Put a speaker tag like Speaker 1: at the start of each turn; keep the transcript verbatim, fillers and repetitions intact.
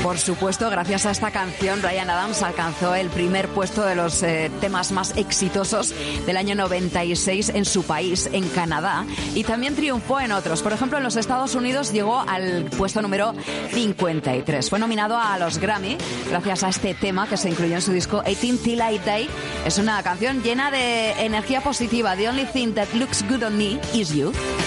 Speaker 1: Por supuesto, gracias a esta canción, Bryan Adams alcanzó el primer puesto de los eh, temas más exitosos del año noventa y seis en su país, en Canadá, y también triunfó en otros. Por ejemplo, en los Estados Unidos llegó al puesto número cincuenta y tres. Fue nominado a los Grammy gracias a este tema que se incluyó en su disco eighteen Till I Die. Es una canción llena de energía positiva. The only thing that looks good on me is you.